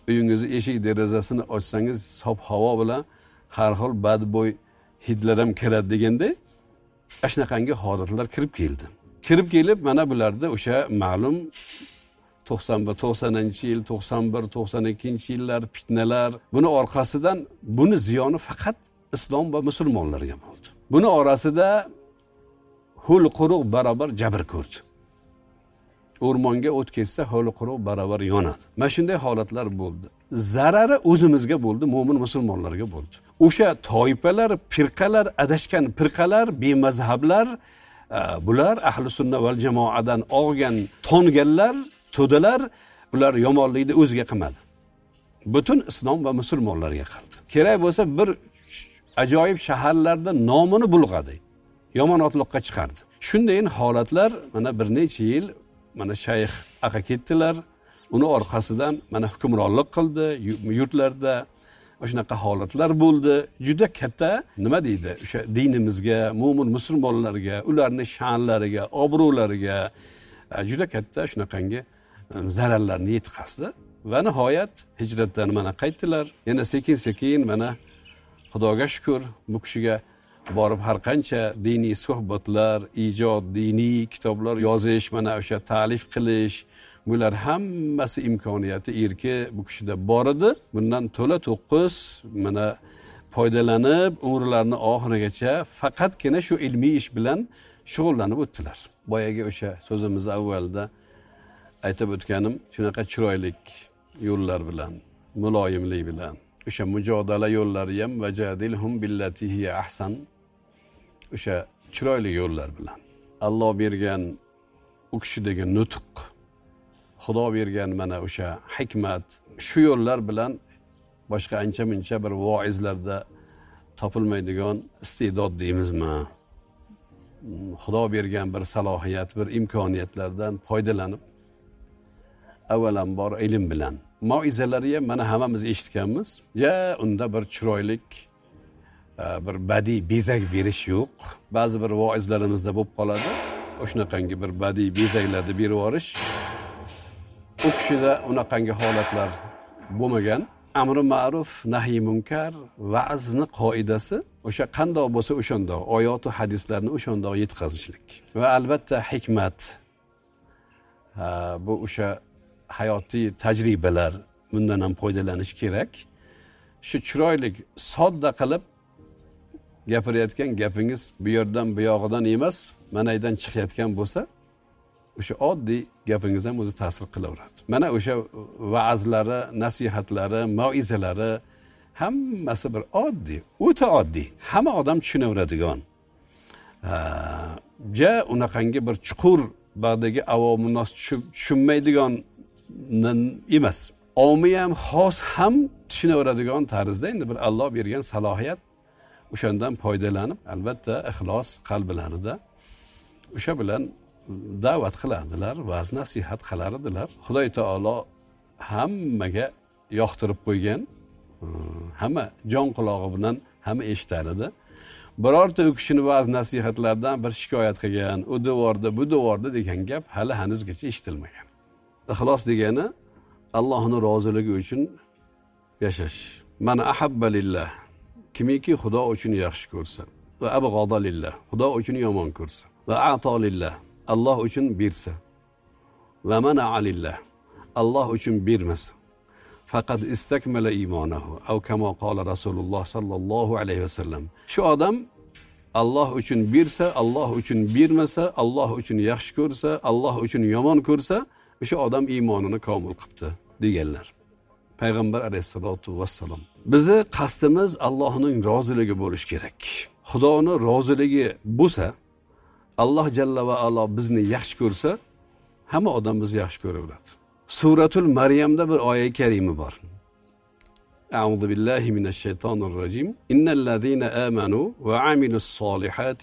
uyingizni eshik derazasini ochsangiz sof havo bilan har xil badbo'y hidlar ham kiradi deganday shunaqangi holatlar kirib keldi. Kirib kelib mana bularda o'sha ma'lum 90-yil, 91-92-yillar fitnalar, buni orqasidan buni ziyoni faqat islom va musulmonlarga bo'ldi. Buni orasida ho'l quruq barobar jabr ko'rdi. O'rmonga o't ketsa ho'l quruq barobar yonadi. Mana shunday holatlar bo'ldi. Zarari o'zimizga bo'ldi, mo'min musulmonlarga bo'ldi. O'sha toifalar, firqalar, adashgan firqalar, bemazhablar, bular ahli sunna val jamoadan olgan tonganlar, to'dalar, ular yomonlikni o'ziga qilmadi. Butun islom va musulmonlarga qildi. Kerak bo'lsa bir ajoyib shaharlarda nomini bulg'adi. Yomon otliqqa chiqardi. Shunday holatlar mana bir necha yil mana shayx aka ketdilar. Uni orqasidan mana hukmronlik qildi yurtlarda. Shunaqa holatlar bo'ldi. Juda katta nima deydi? O'sha dinimizga, mo'min musulmonlarga, ularning sha'nlariga, obro'lariga juda katta shunaqangi zararlarni yetkazdi. Va nihoyat hijratdan mana qaytdilar. Yana sekin-sekin mana Xudoga shukr bu kishiga borib har qancha diniy suhbatlar, ijod, diniy kitoblar yozish, mana o'sha ta'lif qilish, bular hammasi imkoniyati erki bu kishida bor edi. Bundan to'la to'qqiz mana foydalanib umrlarini oxirigacha faqatgina shu ilmiy ish bilan shug'ullanib o'tdilar. Boyagi o'sha so'zimiz avvalda aytib o'tganim shunaqa chiroyli yo'llar bilan, muloyimlik bilan, o'sha mujodala yo'llari ham vajadilhum billati hiya ahsan, o'sha chiroyli yo'llar bilan Alloh bergan u kishidagi nutq, Xudo bergan mana o'sha hikmat, shu yo'llar bilan boshqa ancha-muncha bir voizlarda topilmaydigan iste'dod deymizmi? Xudo bergan bir salohiyat, bir imkoniyatlardan foydalanib avvalambor ilm bilan moizalari ham mana hammamiz eshitganmiz. Unda bir chiroylik bir badiiy bezak berish yo'q. Ba'zi bir voizlarimizda bo'lib qoladi. O'shunaqangi bir badiiy bezaklarni berib yorish. U kishida unaqangi holatlar bo'lmagan. Amri ma'ruf, nahy munkar, va'zni qoidasi o'sha qandoq bo'lsa o'shandoq, oyat va hadislarni o'shandoq yetkazishlik. Va albatta hikmat. Bu o'sha hayotiy tajribalar, bundan ham foydalanish kerak. Shu chiroyli, sodda qilib gapirayotgan gapingiz bu yerdan bu yog'idan emas, manaydan chiqayotgan bo'lsa, o'sha oddiy gapingiz ham o'zi ta'sir qilaveradi. Mana o'sha va'zlari, nasihatlari, moizalari hammasi bir oddiy, o'ta oddiy, hamma odam tushunaveradigan. Unaqangi bir chuqur ba'dagi avominnos tushunmaydigan emas. Omi ham, xos ham tushunaveradigan tarzda endi bir Alloh bergan salohiyat, o'shandan foydalanib, albatta ixlos qalblarida o'sha bilan da'vat qiladilar, va'z nasihat qilar edilar. Xudoy taolo hammaga yoqtirib qo'ygan, hamma jon qulog'i bilan hamma eshitar edi. Birorta u kishini va'z nasihatlardan bir shikoyat qilgan, u devorda, bu devorda degan gap hali hanuzgacha eshitilmagan. Ixlos degani Allohning roziligi uchun yashash. Mana ahabba lillah, kimiki Xudo uchun yaxshi ko'rsa, va abg'ada lillah, Xudo uchun yomon ko'rsa, va a'to lillah, Alloh uchun bersa, va mana'a lillah, Alloh uchun bermasa, faqat istakmala iymonahu, aw kama qala Rasululloh sallallohu alayhi vasallam. Shu odam Alloh uchun bersa, Alloh uchun bermasa, Alloh uchun yaxshi ko'rsa, Alloh uchun yomon ko'rsa, o'sha odam iymonini komil qilibdi deganlar. Payg'ambar alayhisolatu vassalom. Bizi qasdimiz Allohning roziligi bo'lish kerak. Xudoning roziligi bo'lsa, Alloh jalla va alo bizni yaxshi ko'rsa, hamma odam bizni yaxshi ko'raveradi. Suratul Maryamda bir oyat karima bor. A'udhu billahi minash shaytonir rojim. Innal ladzina amanu va amilus solihati